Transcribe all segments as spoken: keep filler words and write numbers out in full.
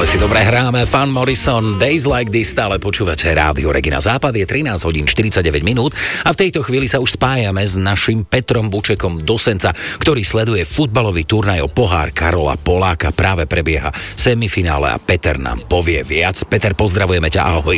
Stále si dobre hráme. Van Morrison, Days Like This, stále počúvate Rádio Regina Západ. Je trinásť hodín štyridsaťdeväť minút a v tejto chvíli sa už spájame s našim Petrom Bučekom do Senca, ktorý sleduje futbalový turnaj o pohár Karola Poláka. Práve prebieha semifinále a Peter nám povie viac. Peter, pozdravujeme ťa, ahoj.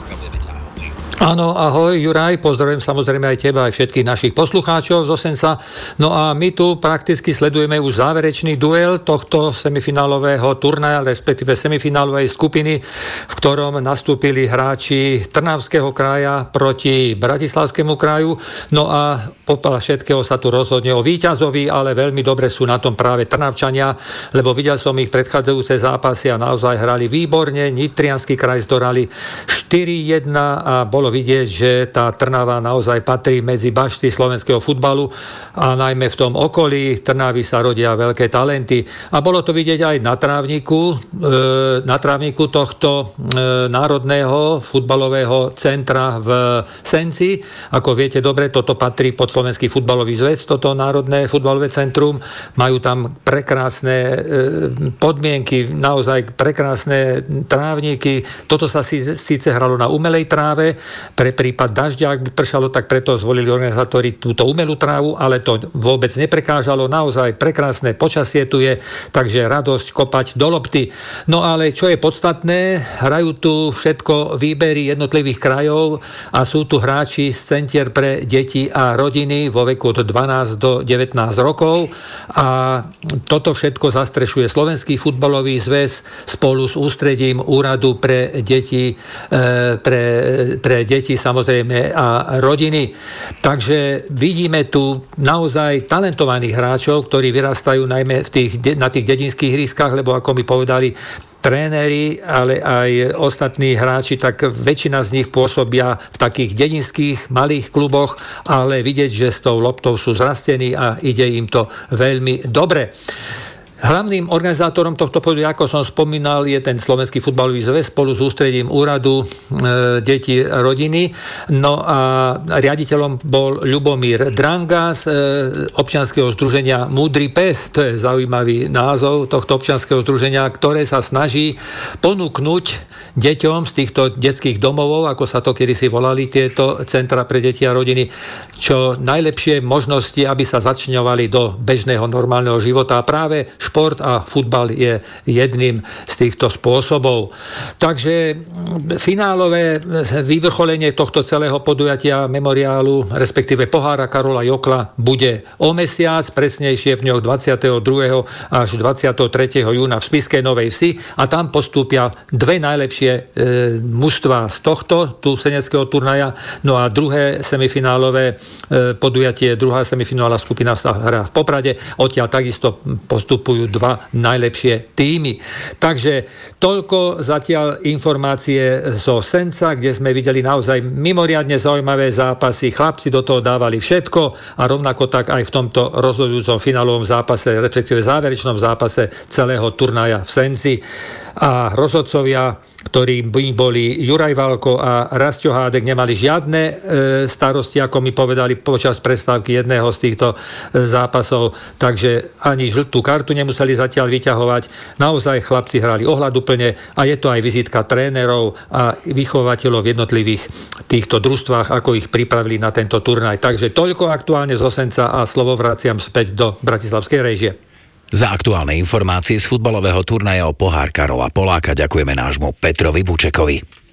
Áno, ahoj Juraj, pozdravujem samozrejme aj teba, aj všetkých našich poslucháčov zo Senca. No a my tu prakticky sledujeme už záverečný duel tohto semifinálového turnaja, respektíve semifinálovej skupiny, v ktorom nastúpili hráči Trnavského kraja proti Bratislavskému kraju. No a podľa všetkého sa tu rozhodne o víťazovi, ale veľmi dobre sú na tom práve Trnavčania, lebo videl som ich predchádzajúce zápasy a naozaj hrali výborne. Nitriansky kraj zdorali štyri jedna a bolo vidieť, že tá Trnava naozaj patrí medzi bašty slovenského futbalu a najmä v tom okolí Trnavy sa rodia veľké talenty. A bolo to vidieť aj na trávniku, e, na trávniku tohto e, národného futbalového centra v Senci. Ako viete dobre, toto patrí pod Slovenský futbalový zväz, toto národné futbalové centrum. Majú tam prekrásne e, podmienky, naozaj prekrásne trávniky. Toto sa si, síce hralo na umelej tráve, pre prípad dažďa, ak by pršalo, tak preto zvolili organizátori túto umelú trávu, ale to vôbec neprekážalo. Naozaj prekrásne počasie tu je, takže radosť kopať do lopty. No ale čo je podstatné, hrajú tu všetko výbery jednotlivých krajov a sú tu hráči z centier pre deti a rodiny vo veku od dvanásť do devätnásť rokov a toto všetko zastrešuje Slovenský futbalový zväz spolu s ústredím úradu pre deti, e, pre, pre deti samozrejme a rodiny. Takže vidíme tu naozaj talentovaných hráčov, ktorí vyrastajú najmä v tých, na tých dedinských ihriskách, lebo ako mi povedali tréneri, ale aj ostatní hráči, tak väčšina z nich pôsobia v takých dedinských malých kluboch, ale vidieť, že s tou loptou sú zrastení a ide im to veľmi dobre. Hlavným organizátorom tohto podujatia, ako som spomínal, je ten Slovenský futbalový zväz spolu s ústredím úradu e, deti a rodiny. No a riaditeľom bol Ľubomír Dranga z e, občianskeho združenia Múdry pes. To je zaujímavý názov tohto občianskeho združenia, ktoré sa snaží ponúknuť deťom z týchto detských domovov, ako sa to kedysi volali tieto centra pre deti a rodiny, čo najlepšie možnosti, aby sa začňovali do bežného normálneho života. A práve šport a futbal je jedným z týchto spôsobov. Takže finálové vyvrcholenie tohto celého podujatia memoriálu, respektíve pohára Karola Jokla, bude o mesiac, presnejšie v dňoch dvadsiateho druhého až dvadsiateho tretieho júna v Spišskej Novej Vsi a tam postúpia dve najlepšie e, mužstvá z tohto, tu seneckého turnaja, no a druhé semifinálové e, podujatie, druhá semifinálová skupina sa hrá v Poprade, odtiaľ takisto postupujú dva najlepšie týmy. Takže toľko zatiaľ informácie zo Senca, kde sme videli naozaj mimoriadne zaujímavé zápasy. Chlapci do toho dávali všetko a rovnako tak aj v tomto rozhodujúcom finálovom zápase, respektíve záverečnom zápase celého turnaja v Senci. A rozhodcovia, ktorí boli Juraj Valko a Rasťo Hádek, nemali žiadne e, starosti, ako mi povedali počas prestávky jedného z týchto e, zápasov, takže ani žltú kartu nemuseli zatiaľ vyťahovať. Naozaj chlapci hrali ohľaduplne a je to aj vizitka trénerov a vychovateľov v jednotlivých týchto družstvách, ako ich pripravili na tento turnaj. Takže toľko aktuálne z Osenca a slovo vraciam späť do bratislavskej réžie. Za aktuálne informácie z futbalového turnaja o pohár Karola Poláka ďakujeme nášmu Petrovi Bučekovi.